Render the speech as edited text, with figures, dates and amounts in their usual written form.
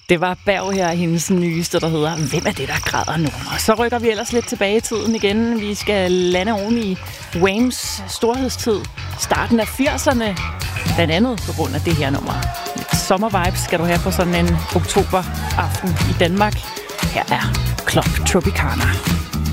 Det var Berg her, hendes nyeste, der hedder Hvem er det, der græder nu? Og så rykker vi ellers lidt tilbage i tiden igen. Vi skal lande oven i Whames storhedstid. Starten af 80'erne. Blandt andet på grund af det her nummer. Lidt sommervibes skal du have på sådan en oktoberaften i Danmark. Her er Club Tropicana.